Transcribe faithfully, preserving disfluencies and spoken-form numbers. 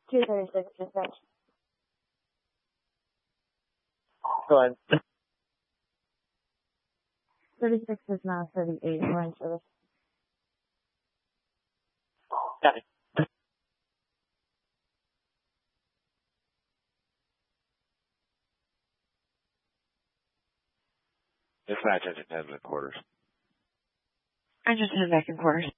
two thirty-six dispatch. Go ahead. thirty-six is now thirty-eight, line service. Got it. Dispatch, engine ten in quarters. Engine ten back in quarters.